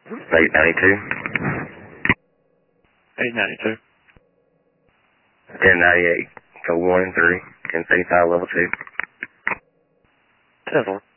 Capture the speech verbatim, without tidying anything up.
eight ninety-two. eight ninety-two. ten ninety-eight. Code one and three. ten seventy-five level two. ten four.